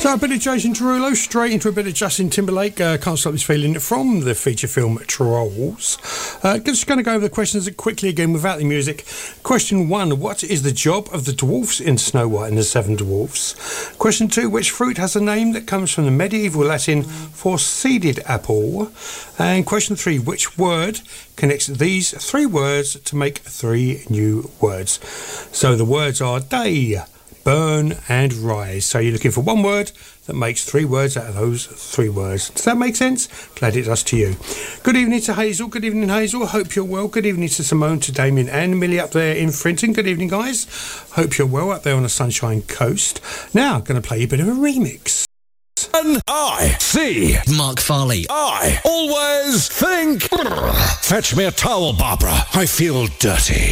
So a bit of Jason Derulo, straight into a bit of Justin Timberlake. Can't Stop This Feeling from the feature film Trolls. Just going to go over the questions quickly again without the music. Question 1, what is the job of the dwarfs in Snow White and the Seven Dwarfs? Question 2, which fruit has a name that comes from the medieval Latin for seeded apple? And question 3, which word connects these 3 words to make 3 new words? So the words are day, burn and rise. So you're looking for one word that makes 3 words out of those 3 words. Does that make sense? Glad it does to you. Good evening to Hazel. Good evening, Hazel. Hope you're well. Good evening to Simone, to Damien and Millie up there in Frinton. Good evening, guys. Hope you're well up there on the Sunshine Coast. Now, going to play you a bit of a remix. I see Mark Farley. I always think. Fetch me a towel, Barbara. I feel dirty.